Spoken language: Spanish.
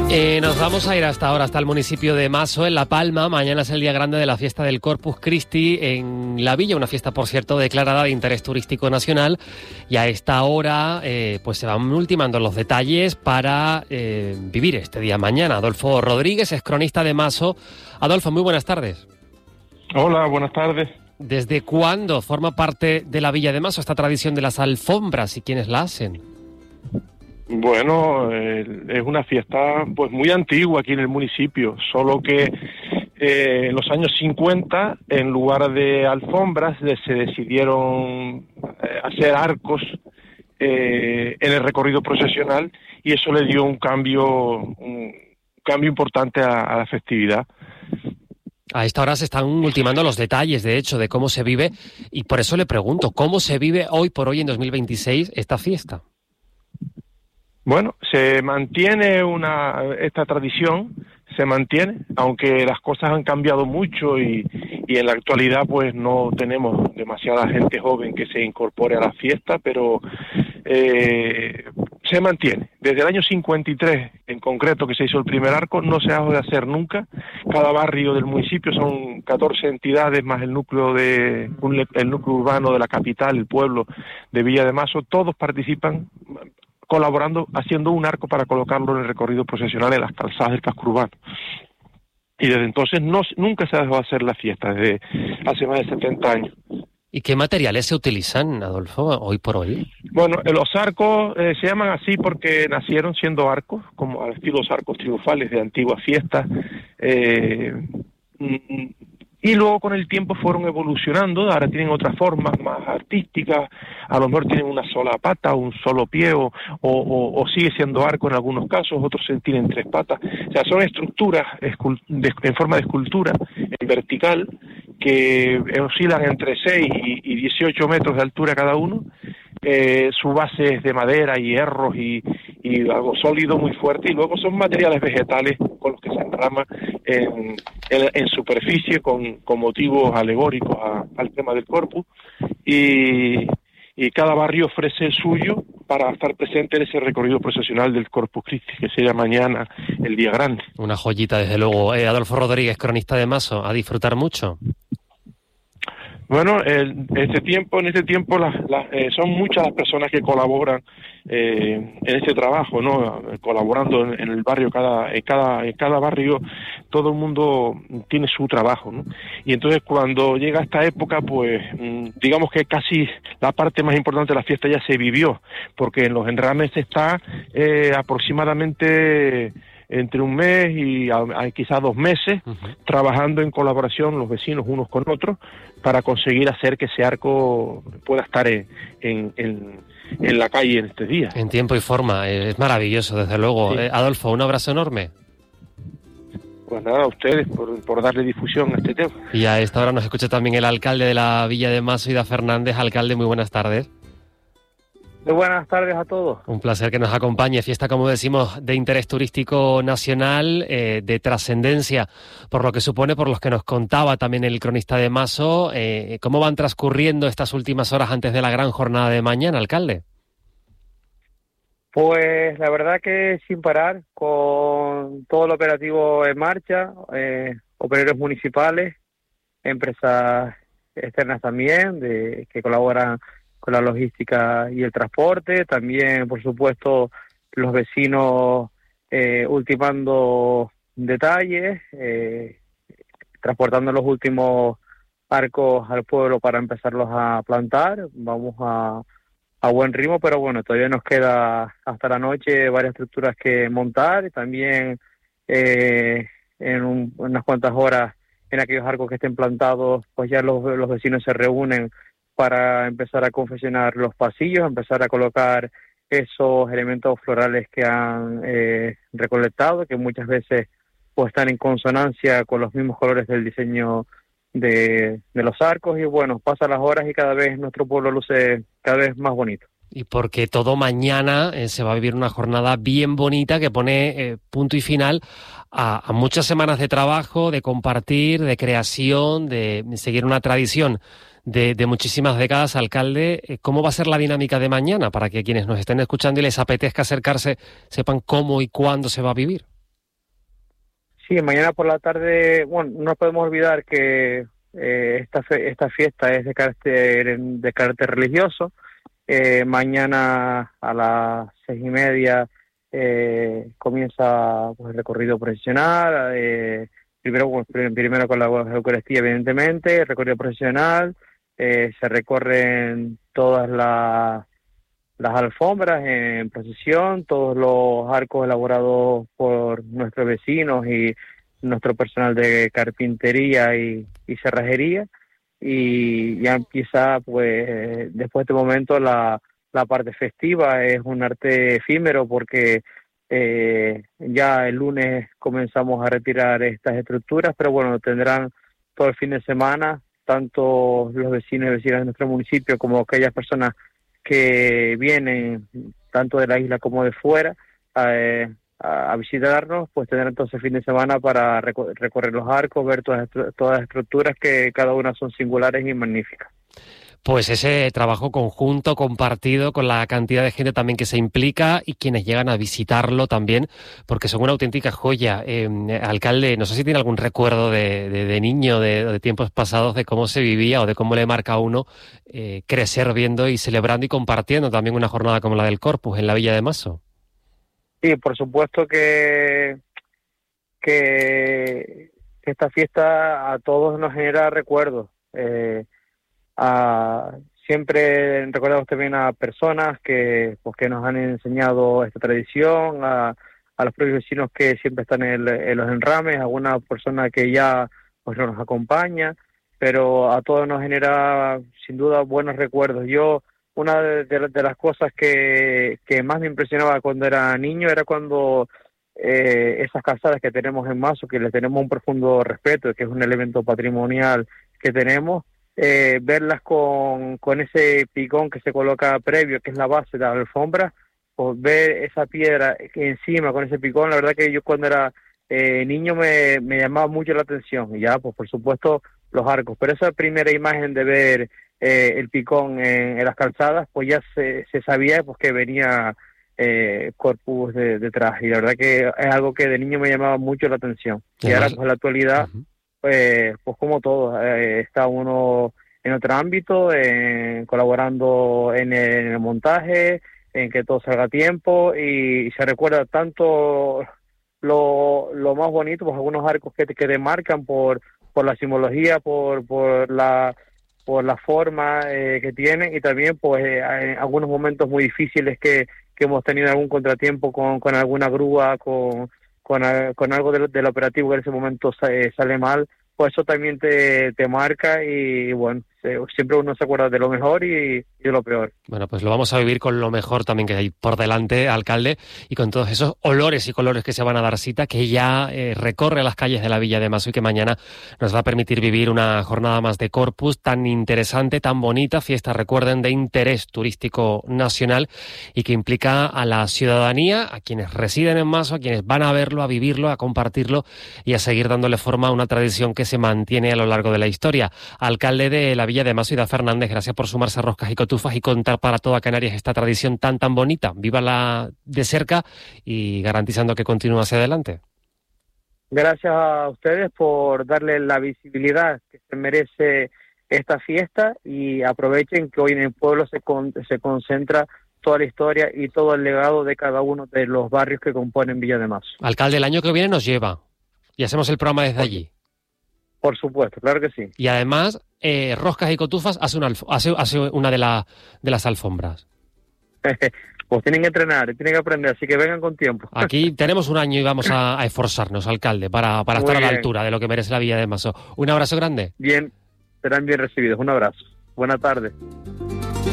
Nos vamos a ir hasta ahora, hasta el municipio de Maso, en La Palma. Mañana es el día grande de la fiesta del Corpus Christi en la villa, una fiesta, por cierto, declarada de interés turístico nacional. Y a esta hora pues se van ultimando los detalles para vivir este día mañana. Adolfo Rodríguez es cronista de Maso. Adolfo, muy buenas tardes. Hola, buenas tardes. ¿Desde cuándo forma parte de la villa de Maso esta tradición de las alfombras y quiénes la hacen? Bueno, es una fiesta pues muy antigua aquí en el municipio, solo que en los años 50, en lugar de alfombras, se decidieron hacer arcos en el recorrido procesional y eso le dio un cambio importante a la festividad. A esta hora se están ultimando los detalles, de hecho, de cómo se vive, y por eso le pregunto, ¿cómo se vive hoy por hoy en 2026 esta fiesta? Bueno, se mantiene esta tradición, se mantiene, aunque las cosas han cambiado mucho y en la actualidad pues no tenemos demasiada gente joven que se incorpore a la fiesta, pero se mantiene. Desde el año 53 en concreto que se hizo el primer arco, no se ha dejado de hacer nunca. Cada barrio del municipio son 14 entidades más el núcleo urbano de la capital, el pueblo de Villa de Maso, todos participan colaborando, haciendo un arco para colocarlo en el recorrido procesional en las calzadas del casco urbano. Y desde entonces nunca se ha dejado de hacer la fiesta, desde hace más de 70 años. ¿Y qué materiales se utilizan, Adolfo, hoy por hoy? Bueno, los arcos se llaman así porque nacieron siendo arcos, como al estilo los arcos triunfales de antiguas fiestas, y luego con el tiempo fueron evolucionando, ahora tienen otras formas más artísticas, a lo mejor tienen una sola pata, un solo pie, o sigue siendo arco en algunos casos, otros tienen 3 patas. O sea, son estructuras en forma de escultura, en vertical, que oscilan entre 6 y 18 metros de altura cada uno. Su base es de madera, hierros y algo sólido muy fuerte, y luego son materiales vegetales con los que se enrama en superficie con motivos alegóricos al tema del corpus, y cada barrio ofrece el suyo para estar presente en ese recorrido procesional del Corpus Christi, que sería mañana el día grande. Una joyita, desde luego. Adolfo Rodríguez, cronista de Maso, a disfrutar mucho. Bueno, en este tiempo son muchas las personas que colaboran en este trabajo, ¿no? Colaborando en el barrio, en cada barrio, todo el mundo tiene su trabajo, ¿no? Y entonces cuando llega esta época, pues digamos que casi la parte más importante de la fiesta ya se vivió, porque en los enrames está aproximadamente entre un mes y quizás 2 meses, trabajando en colaboración los vecinos unos con otros para conseguir hacer que ese arco pueda estar en la calle en este día. En tiempo y forma, es maravilloso, desde luego. Sí. Adolfo, un abrazo enorme. Pues nada, a ustedes por darle difusión a este tema. Y a esta hora nos escucha también el alcalde de la Villa de Maso, Ida Fernández. Alcalde, muy buenas tardes. Muy buenas tardes a todos. Un placer que nos acompañe. Fiesta, como decimos, de interés turístico nacional, de trascendencia, por lo que supone, por los que nos contaba también el cronista de Maso. ¿Cómo van transcurriendo estas últimas horas antes de la gran jornada de mañana, alcalde? Pues la verdad que sin parar, con todo el operativo en marcha, operarios municipales, empresas externas también, que colaboran con la logística y el transporte, también por supuesto los vecinos ultimando detalles, transportando los últimos arcos al pueblo para empezarlos a plantar. Vamos a buen ritmo, pero bueno, todavía nos queda hasta la noche varias estructuras que montar, y también en unas cuantas horas en aquellos arcos que estén plantados, pues ya los vecinos se reúnen para empezar a confeccionar los pasillos, empezar a colocar esos elementos florales que han recolectado, que muchas veces pues están en consonancia con los mismos colores del diseño de los arcos, y bueno, pasan las horas y cada vez nuestro pueblo luce cada vez más bonito. Y porque todo mañana se va a vivir una jornada bien bonita que pone punto y final a muchas semanas de trabajo, de compartir, de creación, de seguir una tradición de muchísimas décadas. Alcalde, ¿cómo va a ser la dinámica de mañana para que quienes nos estén escuchando y les apetezca acercarse sepan cómo y cuándo se va a vivir? Sí, mañana por la tarde, bueno, no podemos olvidar que esta fiesta es de carácter religioso. Mañana a las 6:30 comienza pues, el recorrido procesional. Primero con la Eucaristía, evidentemente, el recorrido procesional. Se recorren todas las alfombras en procesión, todos los arcos elaborados por nuestros vecinos y nuestro personal de carpintería y cerrajería, y ya empieza pues después de este momento la parte festiva. Es un arte efímero porque ya el lunes comenzamos a retirar estas estructuras, pero bueno, tendrán todo el fin de semana, tanto los vecinos y vecinas de nuestro municipio como aquellas personas que vienen tanto de la isla como de fuera a visitarnos, pues tener entonces fin de semana para recorrer los arcos, ver todas las estructuras que cada una son singulares y magníficas. Pues ese trabajo conjunto, compartido, con la cantidad de gente también que se implica y quienes llegan a visitarlo también, porque son una auténtica joya. Alcalde, no sé si tiene algún recuerdo de niño, de tiempos pasados, de cómo se vivía o de cómo le marca a uno crecer viendo y celebrando y compartiendo también una jornada como la del Corpus en la Villa de Maso. Sí, por supuesto que esta fiesta a todos nos genera recuerdos. Siempre recordamos también a personas que nos han enseñado esta tradición, a los propios vecinos que siempre están en los enrames, a alguna persona que ya pues no nos acompaña, pero a todos nos genera sin duda buenos recuerdos. Una de las cosas que más me impresionaba cuando era niño era cuando esas calzadas que tenemos en Maso, que les tenemos un profundo respeto, que es un elemento patrimonial que tenemos, verlas con ese picón que se coloca previo, que es la base de la alfombra, pues ver esa piedra encima con ese picón, la verdad que yo cuando era niño me llamaba mucho la atención. Y ya, pues por supuesto, los arcos. Pero esa primera imagen de ver el picón en las calzadas, pues ya se sabía pues que venía Corpus detrás. Y la verdad que es algo que de niño me llamaba mucho la atención. Y ahora, pues en la actualidad, pues como todo, está uno en otro ámbito, colaborando en el montaje, en que todo salga a tiempo, y se recuerda tanto lo más bonito, pues algunos arcos que te marcan por la simbología, por la forma que tienen, y también pues en algunos momentos muy difíciles que hemos tenido algún contratiempo con alguna grúa, con algo del operativo que en ese momento sale mal, pues eso también te marca, y bueno, siempre uno se acuerda de lo mejor y de lo peor. Bueno, pues lo vamos a vivir con lo mejor también que hay por delante, alcalde, y con todos esos olores y colores que se van a dar cita, que ya recorre las calles de la Villa de Maso y que mañana nos va a permitir vivir una jornada más de Corpus tan interesante, tan bonita, fiesta, recuerden, de interés turístico nacional y que implica a la ciudadanía, a quienes residen en Maso, a quienes van a verlo, a vivirlo, a compartirlo y a seguir dándole forma a una tradición que se mantiene a lo largo de la historia. Alcalde de la Villa de Maso, Ida Fernández, gracias por sumarse a Roscas y Cotufas y contar para toda Canarias esta tradición tan bonita. Vívala de cerca y garantizando que continúe hacia adelante. Gracias a ustedes por darle la visibilidad que se merece esta fiesta, y aprovechen que hoy en el pueblo se concentra toda la historia y todo el legado de cada uno de los barrios que componen Villa de Maso. Alcalde, el año que viene nos lleva y hacemos el programa desde allí. Por supuesto, claro que sí. Y además, Roscas y Cotufas hace una de las alfombras. Pues tienen que entrenar, tienen que aprender, así que vengan con tiempo. Aquí tenemos un año y vamos a esforzarnos, alcalde, para estar a la altura de lo que merece la Villa de Maso. Un abrazo grande. Bien, serán bien recibidos. Un abrazo. Buena tarde.